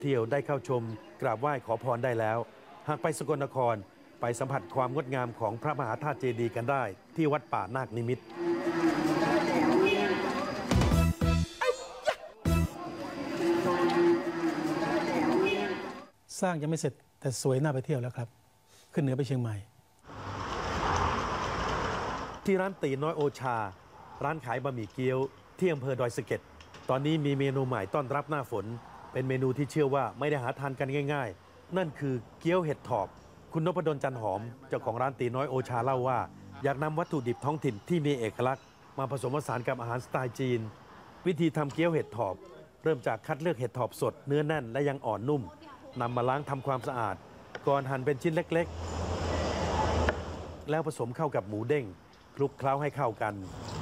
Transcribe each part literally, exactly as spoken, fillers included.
เที่ยวได้เข้าชมกราบไหว้ขอพรได้แล้วหากไปสกลนครไปสัมผัสความงดงามของพระมหาธาตุเจดีย์กันได้ที่วัดป่านาคนิมิตรสร้างยังไม่เสร็จแต่สวยน่าไปเที่ยวแล้วครับขึ้นเหนือไปเชียงใหม่ที่ร้านตีน้อยโอชาร้านขายบะหมี่เกี๊ยวที่อำเภอดอยสะเก็ดตอนนี้มีเมนูใหม่ต้อนรับหน้าฝนเป็นเมนูที่เชื่อว่าไม่ได้หาทานกันง่ายๆนั่นคือเกี๊ยวเห็ดถอบคุณนพดลจันหอมเจ้าของร้านตีน้อยโอชาเล่าว่าอยากนำวัตถุดิบท้องถิ่นที่มีเอกลักษณ์มาผสมผสานกับอาหารสไตล์จีนวิธีทำเกี๊ยวเห็ดถอบเริ่มจากคัดเลือกเห็ดถอบสดเนื้อแน่นและยังอ่อนนุ่มนำมาล้างทำความสะอาดก่อนหั่นเป็นชิ้นเล็กๆแล้วผสมเข้ากับหมูเด้งคลุกเคล้าให้เข้ากัน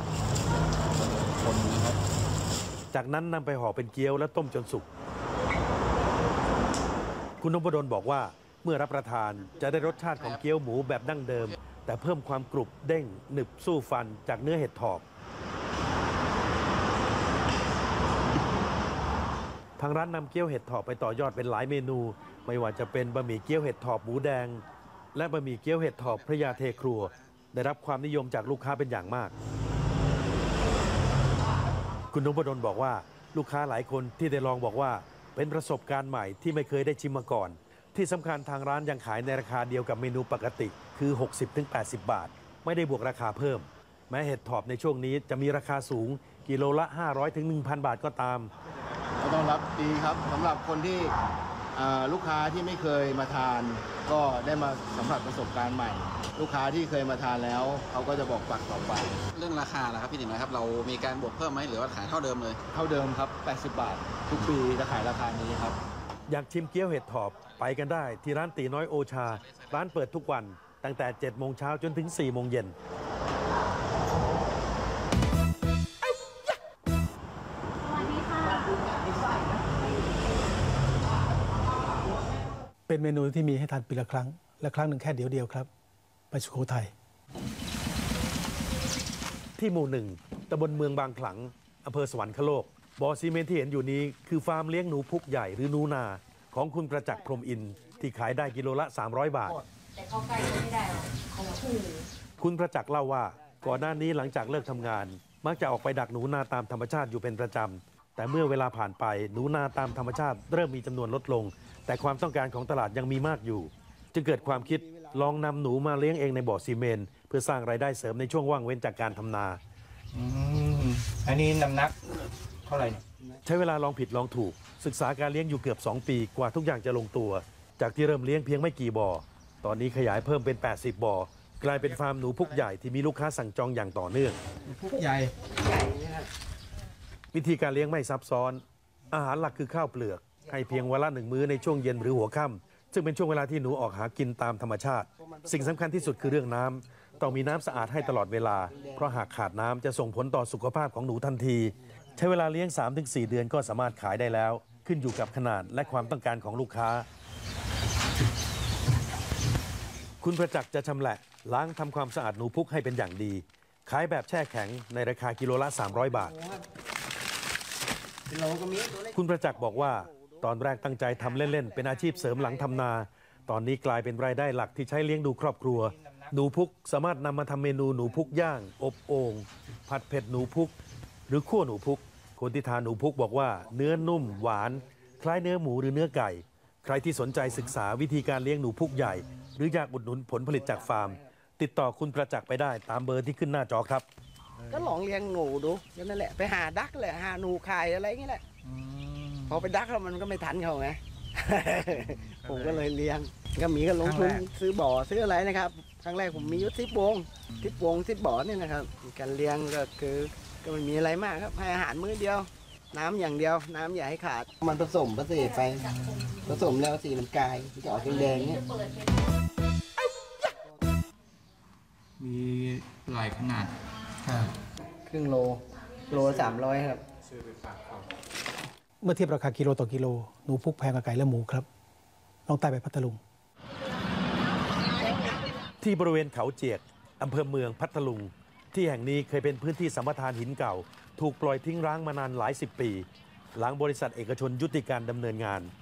จากนั้นนำไปห่อเป็นเกี๊ยวและต้มจนสุกคุณนพดลบอกว่าเมื่อรับประทานจะได้รสชาติของเกี๊ยวหมูแบบดั้งเดิมแต่เพิ่มความกรุบเด้งหนึบสู้ฟันจากเนื้อเห็ดถอบทางร้านนำเกี๊ยวเห็ดถอบไปต่อยอดเป็นหลายเมนูไม่ว่าจะเป็นบะหมี่เกี๊ยวเห็ดถอบหมูแดงและบะหมี่เกี๊ยวเห็ดถอบพระยาเทครัวได้รับความนิยมจากลูกค้าเป็นอย่างมากคุณนพดลบอกว่าลูกค้าหลายคนที่ได้ลองบอกว่าเป็นประสบการณ์ใหม่ที่ไม่เคยได้ชิมมาก่อนที่สำคัญทางร้านยังขายในราคาเดียวกับเมนูปกติคือ หกสิบถึงแปดสิบ บาทไม่ได้บวกราคาเพิ่มแม้เห็ดถอบในช่วงนี้จะมีราคาสูงกิโลละ ห้าร้อยถึงหนึ่งพัน บาทก็ตามก็ต้องรับดีครับสำหรับคนที่ลูกค้าที่ไม่เคยมาทานก็ได้มาสัมผัสประสบการณ์ใหม่ลูกค้าที่เคยมาทานแล้วเขาก็จะบอกปากต่อไปเรื่องราคาล่ะครับพี่ติ๋มนะครับเรามีการบวกเพิ่มไหมหรือว่าขายเท่าเดิมเลยเท่าเดิมครับแปดสิบบาททุกปีจะขายราคานี้ครับอยากชิมเกี๊ยวเห็ดถอบไปกันได้ที่ร้านตีน้อยโอชาร้านเปิดทุกวันตั้งแต่เจ็ดโมงเช้าจนถึงสี่โมงเย็นเป็นเมนูที่มีให้ทานปีละครั้งและครั้งหนึ่งแค่เดียวเดียวครับไปสุโขทัยที่หมู่หนึ่งตำบลเมืองบางขลังอำเภอสวรรคโลกบ่อซีเมนต์ที่เห็นอยู่นี้คือฟาร์มเลี้ยงหนูพุกใหญ่หรือหนูนาของคุณประจักษ์พรหมอินทร์ที่ขายได้กิโลละสามร้อยบาทแต่เขาใกล้ไม่ได้หรอกเขาชื่อคุณประจักษ์เล่าว่าก่อนหน้านี้หลังจากเลิกทำงานมักจะออกไปดักหนูนาตามธรรมชาติอยู่เป็นประจำแต่เมื่อเวลาผ่านไปหนูนาตามธรรมชาติเริ่มมีจำนวนลดลงแต่ความต้องการของตลาดยังมีมากอยู่จึงเกิดความคิดลองนำหนูมาเลี้ยงเองในบ่อซีเมนต์เพื่อสร้างรายได้เสริมในช่วงว่างเว้นจากการทำนาอืมอันนี้น้ำหนักเท่าไหร่ใช้เวลาลองผิดลองถูกศึกษาการเลี้ยงอยู่เกือบสองปีกว่าทุกอย่างจะลงตัวจากที่เริ่มเลี้ยงเพียงไม่กี่บ่อตอนนี้ขยายเพิ่มเป็นแปดสิบบ่อกลายเป็นฟาร์มหนูพุกใหญ่ที่มีลูกค้าสั่งจองอย่างต่อเนื่องพุกใหญ่วิธีการเลี้ยงไม่ซับซ้อนอาหารหลักคือข้าวเปลือกให้เพียงวันละหนึ่งมื้อในช่วงเย็นหรือหัวค่ำซึ่งเป็นช่วงเวลาที่หนูออกหากินตามธรรมชาติสิ่งสำคัญที่สุดคือเรื่องน้ำต้องมีน้ำสะอาดให้ตลอดเวลาเพราะหากขาดน้ำจะส่งผลต่อสุขภาพของหนูทันทีใช้เวลาเลี้ยง สามถึงสี่ เดือนก็สามารถขายได้แล้วขึ้นอยู่กับขนาดและความต้องการของลูกค้าคุณประจักษ์จะชำแหละล้างทำความสะอาดหนูพุกให้เป็นอย่างดีขายแบบแช่แข็งในราคากิโลละสามร้อยบาทคุณประจักษ์บอกว่าตอนแรกตั้งใจทำเล่นๆเป็นอาชีพเสริมหลังทำนาตอนนี้กลายเป็นรายได้หลักที่ใช้เลี้ยงดูครอบครัวหนูพุกสามารถนำมาทำเมนูหนูพุกย่างอบโอ่งผัดเผ็ดหนูพุกหรือคั่วหนูพุกคนที่ทานหนูพุกบอกว่าเนื้อนุ่มหวานคล้ายเนื้อหมูหรือเนื้อไก่ใครที่สนใจศึกษาวิธีการเลี้ยงหนูพุกใหญ่หรืออยากอุดหนุนผลผลิตจากฟาร์มติดต่อคุณประจักษ์ไปได้ตามเบอร์ที่ขึ้นหน้าจอครับก็ลองเลี้ยงหนูดูนั่นแหละไปหาดักเลยหาหนูขายอะไรอย่างเงี้ยแหละพอไปดักแล้วมันก็ไม่ทันเขาไง ผมก็เลยเลี้ยงก็มีก็ลงทุนซื้อบ่อซื้ออะไรนะครับครั้งแรกผมมียุทธิปวงทิปวงทิปบ่อนี่นะครับการเลี้ยงก็คือก็ไม่มีอะไรมากครับให้อาหารมื้อเดียวน้ำอย่างเดียวน้ำอย่าให้ขาดมันผสมผสมไปผสมแล้วสีมันกลายจะออกแดงๆเนี่ยมีหลายขนาดครึ่งโลโลสามร้อยครับเมื่อเทียบราคากิโลต่อกิโลหนูพุกแพงกว่าไก่และหมูครับลองใต้ไปพัทลุงที่บริเวณเขาเจียกอำเภอเมืองพัทลุงที่แห่งนี้เคยเป็นพื้นที่สัมปทานหินเก่าถูกปล่อยทิ้งร้างมานานหลายสิบปีหลังบริษัทเอกชนยุติการดำเนินงาน